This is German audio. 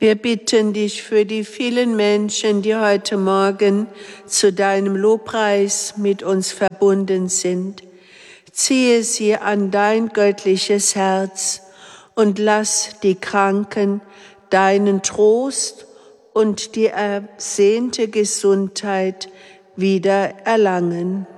Wir bitten dich für die vielen Menschen, die heute Morgen zu deinem Lobpreis mit uns verbunden sind. Ziehe sie an dein göttliches Herz und lass die Kranken deinen Trost und die ersehnte Gesundheit wieder erlangen.